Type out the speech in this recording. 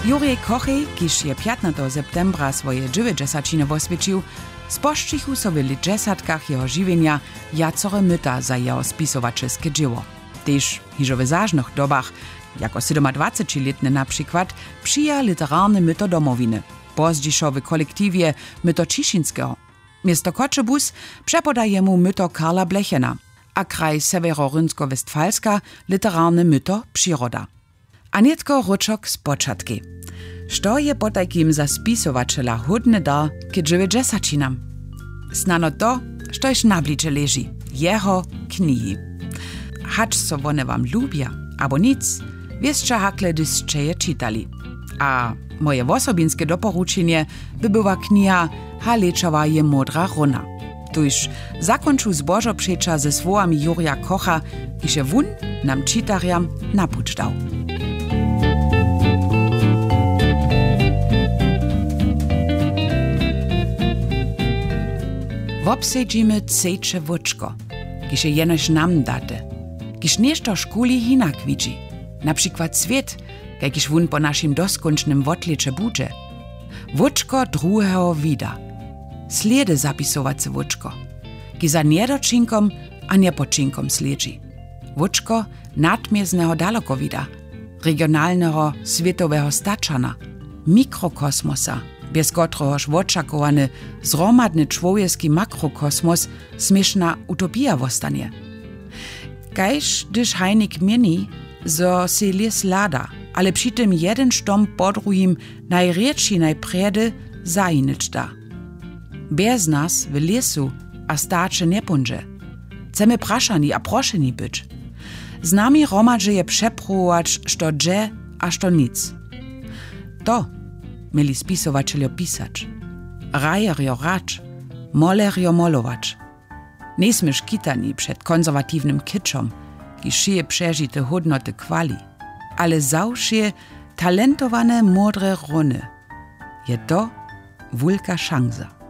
Jurij Kochej, kiż je 15. septembra swoje 90 osvědčil, spoščichu so w lit jeho žiwienia jacore myta za jeho spisowaczeskie dzieło. Tež hižo w zážnych dobach, jako 27-letny na przykład, przyja literarne myto domowiny, pozdzišo w kolektywie myto Ciszynskiego. Miasto Koczebus przepodaje mu myto Karla Blechena, a kraj Severorynsko-Westfalska literarne myto Przyroda. A nietko ruczok z początki. Što je po takim za spisowaczela hudny dar k 90-nam? Snano to, štož na blicze leży, jeho knihi. Hacz so one wam lubia, abo nic, wieszcza hakle dyscze je czytali. A moje osobinskie doporuczenie by była kniha Halečova je modra runa. Tuż zakończył zbożo przecza ze słowami Jurija Kocha i się wun nam czytariam napucztał. Wobsedzimy cejcze wóczko, kiż je jenoś nam date, kiż nieszto szkuli hinak widzi, na przykład swiet, jakiś wun po naszym doskoncznym wotlicze budzie. Wóczko drugiego wida, sliedy zapisowace wóczko, ki za niedoczynkom a niepoczynkom sliedzi. Wóczko nadmieznego dalekowida, regionalnego światowego staczana, mikrokosmosa, bez kotrehoż oczakowany zromadny człowiecki makrokosmos śmieszna utopia wostanie. Kajż, gdyż hajnik mieni, zo se les lada, ale przy tym jeden sztom po drugim najriedszy najpredy zajnyczda. Bez nas w lesu a stacze nie punże. Chcemy praszani a proszeni być. Z nami romadże je przepróbować, što dże a što nic. To mieli spisowaczelo pisać. Rajerjo racz, molerjo molować. Nismy szkitani przed konserwatywnym kitschom, ki szyje przeżyte hodnoty kwali, ale zawsze talentowane modre runy. Je to wielka szansa.